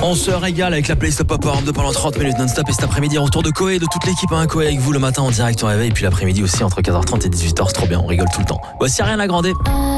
On se régale avec la playlist Pop Horde pendant 30 minutes non-stop. Et cet après-midi, retour de Koé, de toute l'équipe, Koé avec vous le matin en direct au réveil. Et puis l'après-midi aussi entre 15h30 et 18h, c'est trop bien, on rigole tout le temps. Voici Ariana Grande.